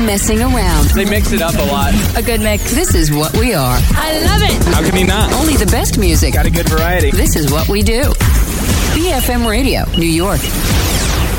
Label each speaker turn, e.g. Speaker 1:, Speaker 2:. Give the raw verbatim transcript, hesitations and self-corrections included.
Speaker 1: messing around.
Speaker 2: They mix it up a lot.
Speaker 1: A good mix. This is what we are.
Speaker 3: I love it.
Speaker 2: How can he not?
Speaker 1: Only the best music.
Speaker 2: Got a good variety.
Speaker 1: This is what we do. B F M Radio, New York.